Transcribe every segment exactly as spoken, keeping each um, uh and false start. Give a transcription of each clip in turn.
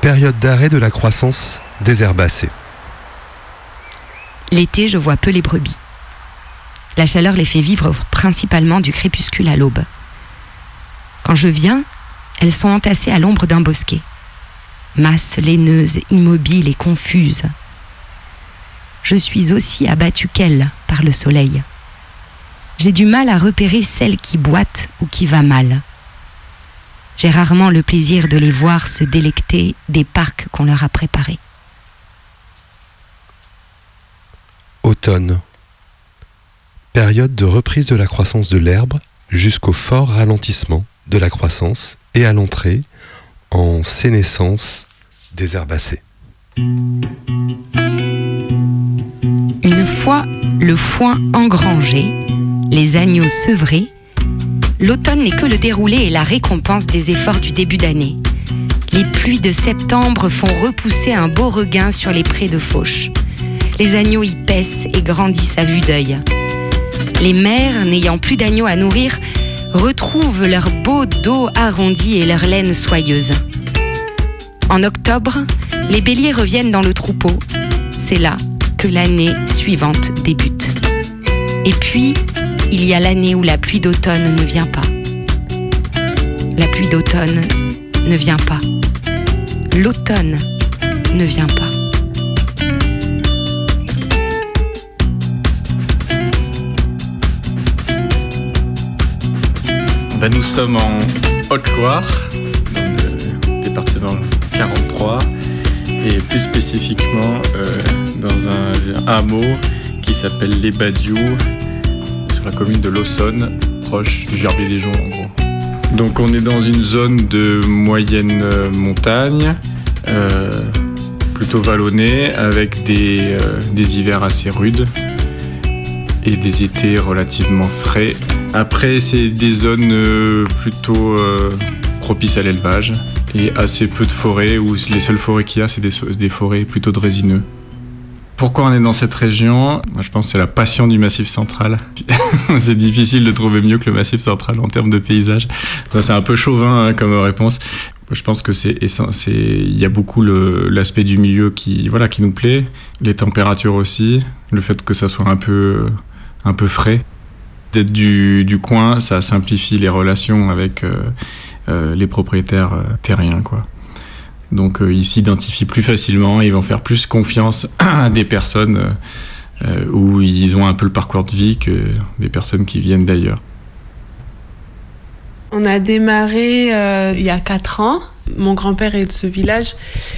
Période d'arrêt de la croissance des herbacées. L'été, je vois peu les brebis. La chaleur les fait vivre principalement du crépuscule à l'aube. Quand je viens, elles sont entassées à l'ombre d'un bosquet. Masses laineuses, immobiles et confuses. Je suis aussi abattue qu'elles par le soleil. J'ai du mal à repérer celle qui boite ou qui va mal. J'ai rarement le plaisir de les voir se délecter des parcs qu'on leur a préparés. Automne. Période de reprise de la croissance de l'herbe jusqu'au fort ralentissement de la croissance et à l'entrée en sénescence des herbacées. Une fois le foin engrangé, les agneaux sevrés, l'automne n'est que le déroulé et la récompense des efforts du début d'année. Les pluies de septembre font repousser un beau regain sur les prés de fauche. Les agneaux y paissent et grandissent à vue d'œil. Les mères, n'ayant plus d'agneaux à nourrir, retrouvent leur beau dos arrondi et leur laine soyeuse. En octobre, les béliers reviennent dans le troupeau. C'est là que l'année suivante débute. Et puis, il y a l'année où la pluie d'automne ne vient pas. La pluie d'automne ne vient pas. L'automne ne vient pas. Ben, nous sommes en Haute-Loire, dans le département quarante-trois, et plus spécifiquement euh, dans un, un hameau qui s'appelle Les Badiou, sur la commune de l'Aussonne, proche du Gerbier des Joncs en gros. Donc on est dans une zone de moyenne montagne, euh, plutôt vallonnée, avec des, euh, des hivers assez rudes et des étés relativement frais. Après, c'est des zones euh, plutôt euh, propices à l'élevage et assez peu de forêts, où les seules forêts qu'il y a, c'est des, des forêts plutôt de résineux. Pourquoi on est dans cette région ? Moi, je pense que c'est la passion du Massif central. C'est difficile de trouver mieux que le Massif central en termes de paysage. C'est un peu chauvin hein, comme réponse. Je pense que c'est, c'est, il y a beaucoup le, l'aspect du milieu qui, voilà, qui nous plaît, les températures aussi, le fait que ça soit un peu, un peu frais. D'être du, du coin, ça simplifie les relations avec euh, euh, les propriétaires euh, terriens, quoi. Donc euh, ils s'identifient plus facilement, ils vont faire plus confiance à des personnes euh, où ils ont un peu le parcours de vie que des personnes qui viennent d'ailleurs. On a démarré euh, il y a quatre ans. Mon grand-père est de ce village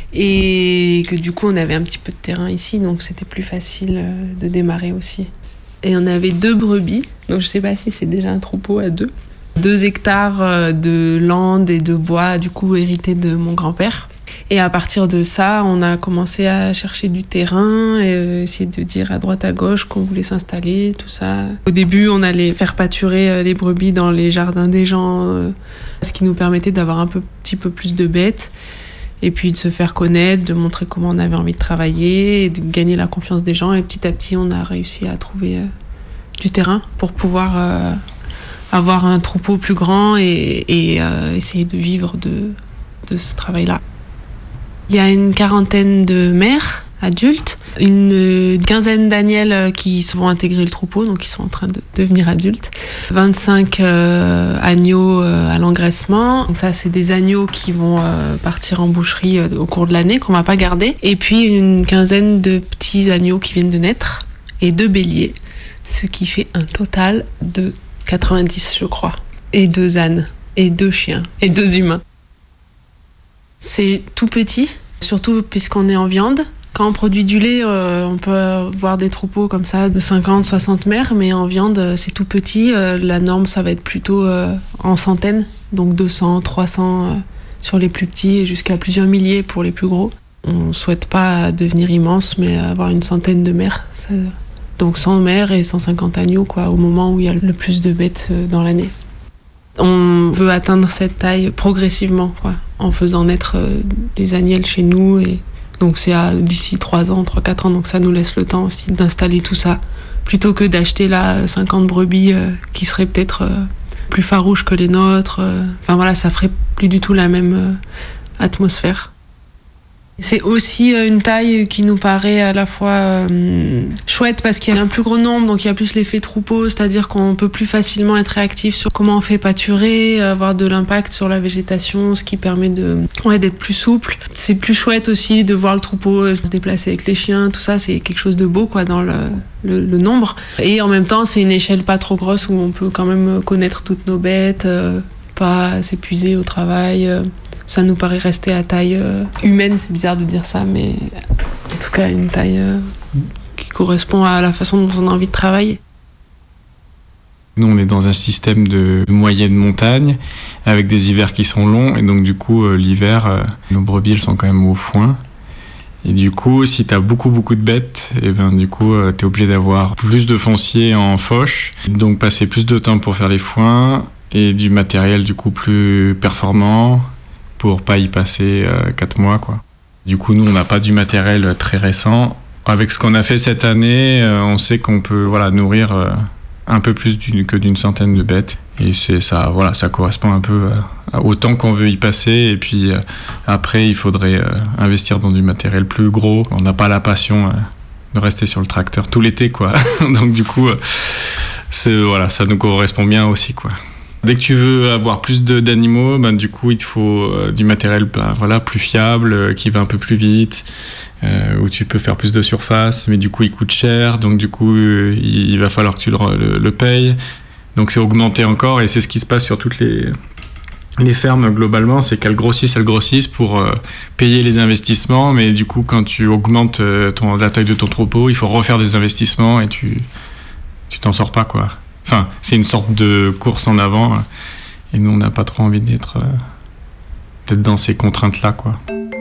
et que du coup on avait un petit peu de terrain ici, donc c'était plus facile euh, de démarrer aussi. Et on avait deux brebis, donc je sais pas si c'est déjà un troupeau à deux. Deux hectares de landes et de bois, du coup hérités de mon grand-père. Et à partir de ça, on a commencé à chercher du terrain, et essayer de dire à droite à gauche qu'on voulait s'installer, tout ça. Au début, on allait faire pâturer les brebis dans les jardins des gens, ce qui nous permettait d'avoir un peu, petit peu plus de bêtes. Et puis de se faire connaître, de montrer comment on avait envie de travailler, et de gagner la confiance des gens. Et petit à petit, on a réussi à trouver euh, du terrain pour pouvoir euh, avoir un troupeau plus grand et, et euh, essayer de vivre de, de ce travail-là. Il y a une quarantaine de mères adultes, une quinzaine d'agneaux qui vont intégrer le troupeau, donc ils sont en train de devenir adultes. vingt-cinq euh, agneaux euh, à l'engraissement. Donc ça, c'est des agneaux qui vont euh, partir en boucherie euh, au cours de l'année, qu'on va pas garder. Et puis une quinzaine de petits agneaux qui viennent de naître et deux béliers, ce qui fait un total de quatre-vingt-dix, je crois. Et deux ânes, et deux chiens, et deux humains. C'est tout petit, surtout puisqu'on est en viande. Quand on produit du lait, euh, on peut voir des troupeaux comme ça de cinquante, soixante mères, mais en viande, c'est tout petit. Euh, la norme, ça va être plutôt euh, en centaines, donc deux cents, trois cents euh, sur les plus petits et jusqu'à plusieurs milliers pour les plus gros. On ne souhaite pas devenir immense, mais avoir une centaine de mères. Ça... Donc cent mères et cent cinquante agneaux, quoi, au moment où il y a le plus de bêtes dans l'année. On veut atteindre cette taille progressivement, quoi, en faisant naître euh, des agnelles chez nous. Et donc c'est à, d'ici trois ans, trois quatre ans, donc ça nous laisse le temps aussi d'installer tout ça, plutôt que d'acheter là cinquante brebis euh, qui seraient peut-être euh, plus farouches que les nôtres. Euh, enfin voilà, ça ferait plus du tout la même euh, atmosphère. C'est aussi une taille qui nous paraît à la fois euh, chouette parce qu'il y a un plus gros nombre, donc il y a plus l'effet troupeau, c'est-à-dire qu'on peut plus facilement être réactif sur comment on fait pâturer, avoir de l'impact sur la végétation, ce qui permet de, ouais, d'être plus souple. C'est plus chouette aussi de voir le troupeau se déplacer avec les chiens, tout ça, c'est quelque chose de beau quoi, dans le, le, le nombre. Et en même temps, c'est une échelle pas trop grosse où on peut quand même connaître toutes nos bêtes, euh, pas s'épuiser au travail. Euh, Ça nous paraît rester à taille euh, humaine, c'est bizarre de dire ça, mais en tout cas une taille euh, qui correspond à la façon dont on a envie de travailler. Nous, on est dans un système de moyenne montagne, avec des hivers qui sont longs, et donc du coup, euh, l'hiver, euh, nos brebis, elles sont quand même au foin. Et du coup, si tu as beaucoup, beaucoup de bêtes, et ben, du coup, euh, tu es obligé d'avoir plus de foncier en fauche, donc passer plus de temps pour faire les foins, et du matériel du coup plus performant, pour pas y passer euh, quatre mois, quoi. Du coup, nous, on n'a pas du matériel très récent. Avec ce qu'on a fait cette année, euh, on sait qu'on peut voilà, nourrir euh, un peu plus d'une, que d'une centaine de bêtes. Et c'est ça, voilà, ça correspond un peu euh, au temps qu'on veut y passer. Et puis euh, après, il faudrait euh, investir dans du matériel plus gros. On n'a pas la passion euh, de rester sur le tracteur tout l'été, quoi. Donc du coup, euh, c'est, voilà, ça nous correspond bien aussi, quoi. Dès que tu veux avoir plus de, d'animaux, ben, du coup, il te faut euh, du matériel ben, voilà, plus fiable, euh, qui va un peu plus vite, euh, où tu peux faire plus de surface, mais du coup, il coûte cher, donc du coup, euh, il, il va falloir que tu le, le, le payes. Donc, c'est augmenté encore, et c'est ce qui se passe sur toutes les, les fermes, globalement, c'est qu'elles grossissent, elles grossissent pour euh, payer les investissements, mais du coup, quand tu augmentes euh, ton, la taille de ton troupeau, il faut refaire des investissements, et tu, tu t'en sors pas, quoi. Enfin, c'est une sorte de course en avant, et nous, on n'a pas trop envie d'être, euh, d'être dans ces contraintes-là, quoi.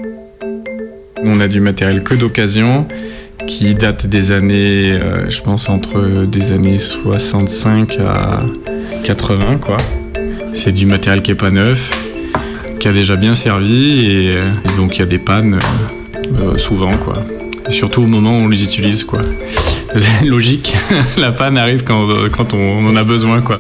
On a du matériel que d'occasion, qui date des années, euh, je pense, entre des années soixante-cinq à quatre-vingts, quoi. C'est du matériel qui n'est pas neuf, qui a déjà bien servi, et, et donc il y a des pannes euh, souvent, quoi. Et surtout au moment où on les utilise, quoi. Logique, la panne arrive quand, quand on en a besoin, quoi.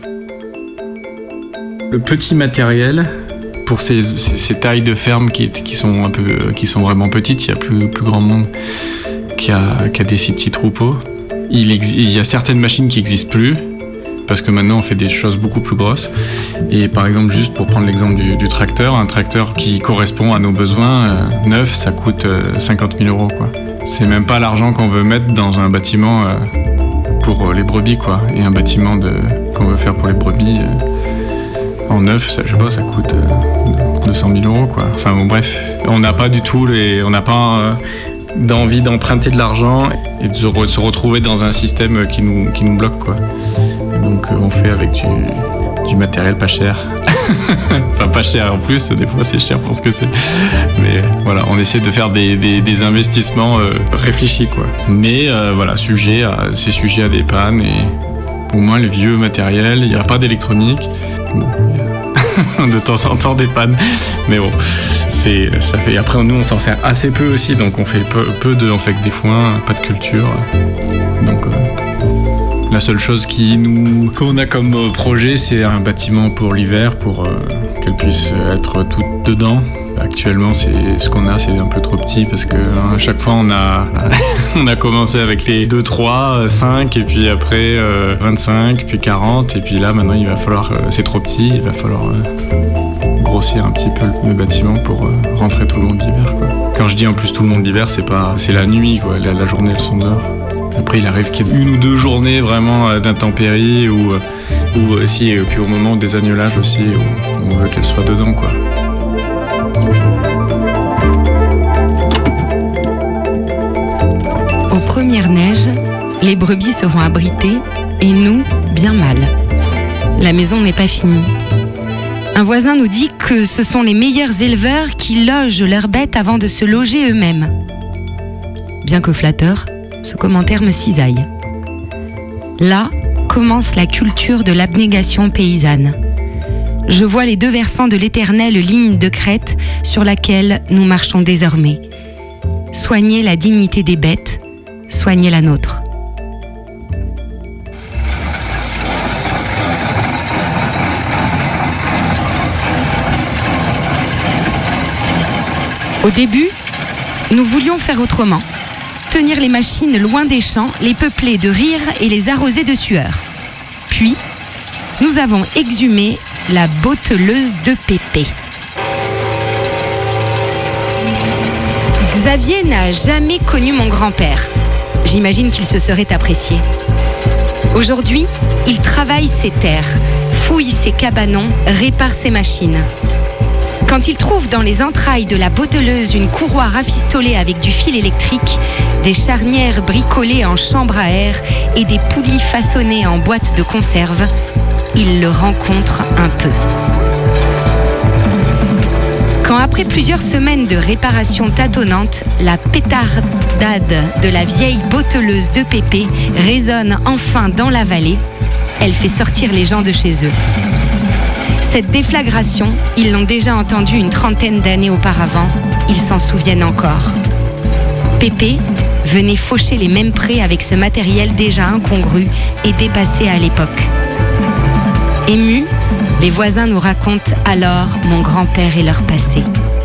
Le petit matériel, pour ces, ces, ces tailles de ferme qui, qui, sont un peu, qui sont vraiment petites, il y a plus, plus grand monde qui a, qui a des si petits troupeaux. Il, ex, il y a certaines machines qui n'existent plus, parce que maintenant on fait des choses beaucoup plus grosses. Et par exemple, juste pour prendre l'exemple du, du tracteur, un tracteur qui correspond à nos besoins, euh, neuf, ça coûte euh, cinquante mille euros, quoi. C'est même pas l'argent qu'on veut mettre dans un bâtiment euh, pour les brebis, quoi. Et un bâtiment de, qu'on veut faire pour les brebis euh, en neuf, ça, je sais pas, ça coûte euh, deux cent mille euros, quoi. Enfin bon, bref, on n'a pas du tout les, on n'a pas euh, d'envie d'emprunter de l'argent et de se, re, se retrouver dans un système qui nous, qui nous bloque, quoi. Et donc euh, on fait avec du, du matériel pas cher. Enfin, pas cher en plus, des fois c'est cher pour ce que c'est. Mais voilà, on essaie de faire des, des, des investissements euh, réfléchis, quoi. Mais euh, voilà, sujet à, c'est sujet à des pannes, et pour moi, le vieux matériel, il n'y a pas d'électronique. Bon, il y a de temps en temps des pannes. Mais bon, c'est, ça fait. Après, nous, on s'en sert assez peu aussi, donc on fait peu, peu de. On fait que des foins, pas de culture. Donc. Euh, La seule chose qui nous, qu'on a comme projet, c'est un bâtiment pour l'hiver, pour euh, qu'elle puisse être toute dedans. Actuellement, c'est, ce qu'on a, c'est un peu trop petit, parce que hein, à chaque fois, on a, on a commencé avec les deux, trois, cinq, et puis après euh, vingt-cinq, puis quarante, et puis là, maintenant, il va falloir, euh, c'est trop petit, il va falloir euh, grossir un petit peu le bâtiment pour euh, rentrer tout le monde l'hiver, quoi. Quand je dis en plus tout le monde l'hiver, c'est pas, c'est la nuit, quoi. La, la journée, elles sont dehors. Après, il arrive qu'il y ait une ou deux journées vraiment d'intempéries, ou, ou aussi, et puis au moment des agnelages aussi, où on veut qu'elles soient dedans, quoi. Aux premières neiges, les brebis seront abritées, et nous, bien mal. La maison n'est pas finie. Un voisin nous dit que ce sont les meilleurs éleveurs qui logent leurs bêtes avant de se loger eux-mêmes. Bien que flatteur, ce commentaire me cisaille. Là commence la culture de l'abnégation paysanne. Je vois les deux versants de l'éternelle ligne de crête sur laquelle nous marchons désormais. Soigner la dignité des bêtes, soigner la nôtre. Au début, Nous voulions faire autrement. Tenir les machines loin des champs, les peupler de rire et les arroser de sueur. Puis, nous avons exhumé la botteleuse de Pépé. Xavier n'a jamais connu mon grand-père. J'imagine qu'il se serait apprécié. Aujourd'hui, il travaille ses terres, fouille ses cabanons, répare ses machines. Quand il trouve dans les entrailles de la botteleuse une courroie rafistolée avec du fil électrique, des charnières bricolées en chambre à air et des poulies façonnées en boîte de conserve, il le rencontre un peu. Quand après plusieurs semaines de réparation tâtonnante, la pétardade de la vieille botteleuse de Pépé résonne enfin dans la vallée, elle fait sortir les gens de chez eux. Cette déflagration, ils l'ont déjà entendue une trentaine d'années auparavant, ils s'en souviennent encore. Pépé venait faucher les mêmes prés avec ce matériel déjà incongru et dépassé à l'époque. Émus, les voisins nous racontent alors mon grand-père et leur passé.